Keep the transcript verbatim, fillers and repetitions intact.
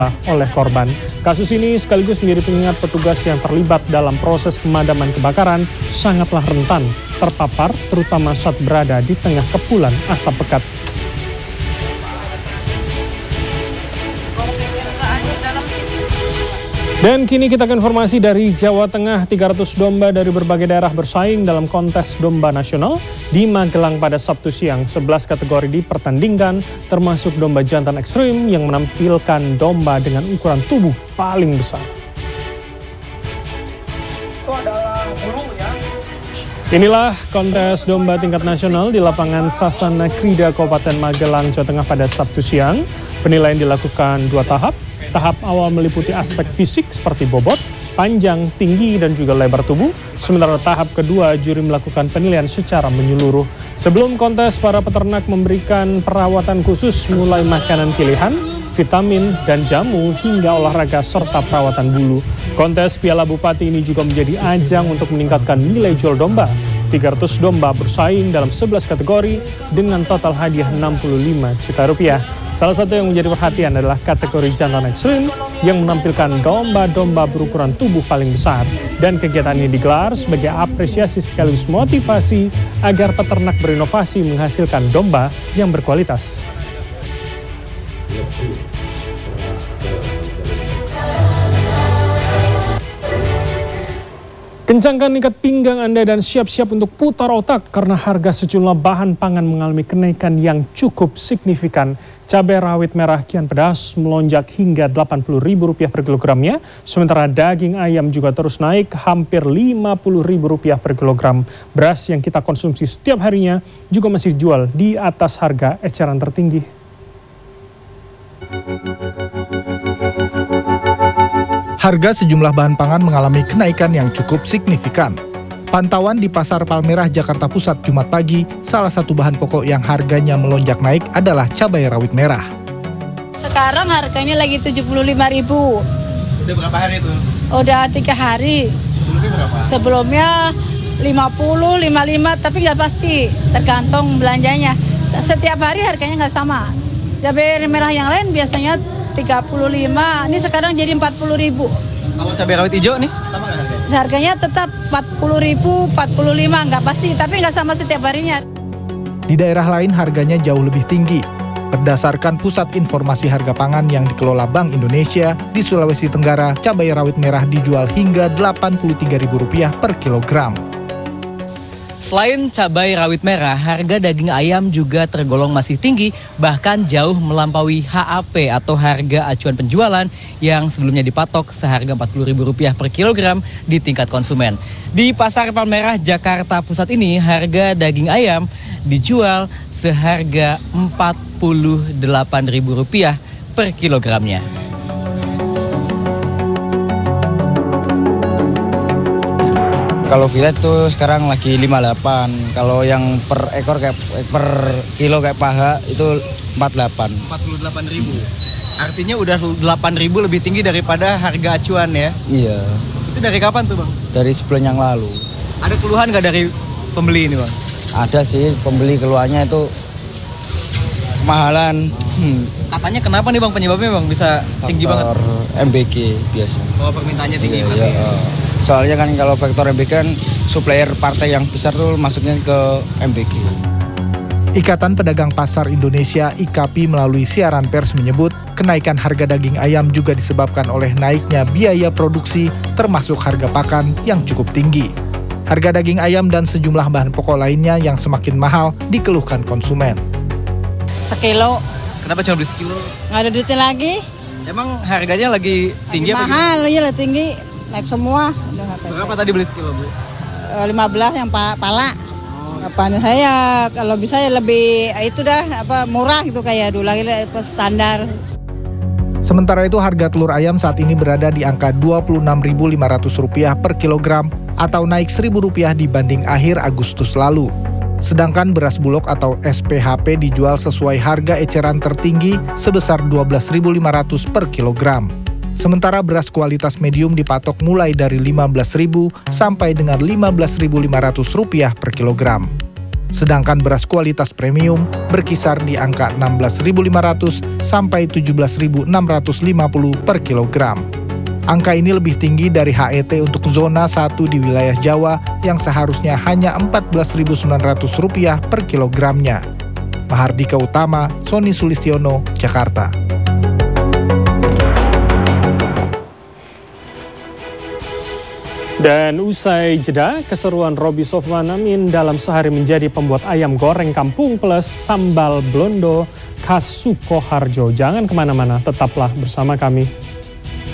oleh korban. Kasus ini sekaligus menjadi pengingat petugas yang terlibat dalam proses pemadaman kebakaran sangatlah rentan terpapar, terutama saat berada di tengah kepulan asap pekat. Dan kini kita ke informasi dari Jawa Tengah. Tiga ratus domba dari berbagai daerah bersaing dalam kontes domba nasional di Magelang pada Sabtu siang. sebelas kategori dipertandingkan, termasuk domba jantan ekstrim yang menampilkan domba dengan ukuran tubuh paling besar. Itu adalah bulu ya. Inilah kontes domba tingkat nasional di lapangan Sasana Krida Kabupaten Magelang, Jawa Tengah pada Sabtu siang. Penilaian dilakukan dua tahap. Tahap awal meliputi aspek fisik seperti bobot, panjang, tinggi, dan juga lebar tubuh. Sementara tahap kedua, juri melakukan penilaian secara menyeluruh. Sebelum kontes, para peternak memberikan perawatan khusus mulai makanan pilihan, vitamin, dan jamu, hingga olahraga serta perawatan bulu. Kontes Piala Bupati ini juga menjadi ajang untuk meningkatkan nilai jual domba. tiga ratus domba bersaing dalam sebelas kategori dengan total hadiah enam puluh lima juta rupiah. Salah satu yang menjadi perhatian adalah kategori jantan ekstrim yang menampilkan domba-domba berukuran tubuh paling besar. Dan kegiatan ini digelar sebagai apresiasi sekaligus motivasi agar peternak berinovasi menghasilkan domba yang berkualitas. Kencangkan ikat pinggang Anda dan siap-siap untuk putar otak karena harga sejumlah bahan pangan mengalami kenaikan yang cukup signifikan. Cabai rawit merah kian pedas melonjak hingga delapan puluh ribu rupiah per kilogramnya, sementara daging ayam juga terus naik hampir lima puluh ribu rupiah per kilogram. Beras yang kita konsumsi setiap harinya juga masih dijual di atas harga eceran tertinggi. Harga sejumlah bahan pangan mengalami kenaikan yang cukup signifikan. Pantauan di Pasar Palmerah, Jakarta Pusat Jumat pagi, salah satu bahan pokok yang harganya melonjak naik adalah cabai rawit merah. Sekarang harganya lagi tujuh puluh lima ribu. Udah berapa hari itu? Udah tiga hari. Sebelumnya berapa? Sebelumnya lima puluh, lima puluh lima, tapi nggak pasti, tergantung belanjanya. Setiap hari harganya nggak sama. Cabai merah yang lain biasanya tiga puluh lima, ini sekarang jadi empat puluh ribu. Kalau cabai rawit hijau nih, sama nggak harganya? Harganya tetap empat puluh ribu, empat puluh lima, nggak pasti, tapi nggak sama setiap harinya. Di daerah lain harganya jauh lebih tinggi. Berdasarkan Pusat Informasi Harga Pangan yang dikelola Bank Indonesia, di Sulawesi Tenggara, cabai rawit merah dijual hingga delapan puluh tiga ribu rupiah per kilogram. Selain cabai rawit merah, harga daging ayam juga tergolong masih tinggi, bahkan jauh melampaui H A P atau harga acuan penjualan yang sebelumnya dipatok seharga empat puluh ribu rupiah per kilogram di tingkat konsumen. Di Pasar Palmerah, Jakarta Pusat ini, harga daging ayam dijual seharga empat puluh delapan ribu rupiah per kilogramnya. Kalau fillet tuh sekarang lagi lima puluh delapan. Kalau yang per ekor kayak per kilo kayak paha itu empat puluh delapan. empat puluh delapan ribu. Artinya udah delapan ribu lebih tinggi daripada harga acuan ya? Iya. Itu dari kapan tuh Bang? Dari sebulan yang lalu. Ada keluhan nggak dari pembeli ini Bang? Ada sih, pembeli keluarnya itu kemahalan. Hmm. Katanya kenapa nih Bang penyebabnya Bang bisa tinggi banget? Faktor M B G biasa. Oh, permintaannya tinggi. Iya, iya. Soalnya kan kalau faktor M B G kan supplier partai yang besar tuh masuknya ke M B G. Ikatan Pedagang Pasar Indonesia I K P melalui siaran pers menyebut kenaikan harga daging ayam juga disebabkan oleh naiknya biaya produksi termasuk harga pakan yang cukup tinggi. Harga daging ayam dan sejumlah bahan pokok lainnya yang semakin mahal dikeluhkan konsumen. Sekilo. Kenapa cuma beli sekilo? Nggak ada duitnya lagi. Emang harganya lagi tinggi lagi apa mahal, iya lah tinggi. Naik semua. Berapa tadi beli sekilo Bu? lima belas yang pa pala. Oh. Apanya saya kalau bisa ya lebih itu dah apa murah gitu kayak dulu lagi standar. Sementara itu harga telur ayam saat ini berada di angka dua puluh enam ribu lima ratus rupiah per kilogram atau naik seribu rupiah dibanding akhir Agustus lalu. Sedangkan beras bulog atau S P H P dijual sesuai harga eceran tertinggi sebesar dua belas ribu lima ratus per kilogram. Sementara beras kualitas medium dipatok mulai dari lima belas ribu sampai dengan lima belas ribu lima ratus rupiah per kilogram. Sedangkan beras kualitas premium berkisar di angka enam belas ribu lima ratus sampai tujuh belas ribu enam ratus lima puluh per kilogram. Angka ini lebih tinggi dari H E T untuk zona satu di wilayah Jawa yang seharusnya hanya empat belas ribu sembilan ratus rupiah per kilogramnya. Mahardika Utama, Sony Sulistiono, Jakarta. Dan usai jeda, keseruan Roby Sofwan Amin dalam sehari menjadi pembuat ayam goreng kampung plus sambal blondo khas Sukoharjo. Jangan kemana-mana, tetaplah bersama kami.